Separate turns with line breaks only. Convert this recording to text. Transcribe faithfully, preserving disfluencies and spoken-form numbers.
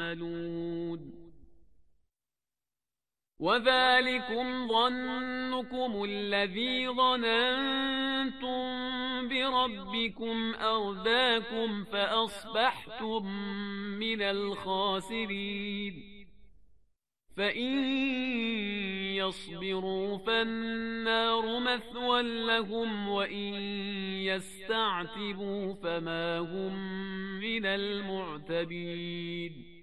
تعملون. وذلكم ظنكم الذي ظننتم بربكم أرداكم فأصبحتم من الخاسرين. فإن يصبروا فالنار مثوى لهم وإن يستعتبوا فما هم من المعتبين.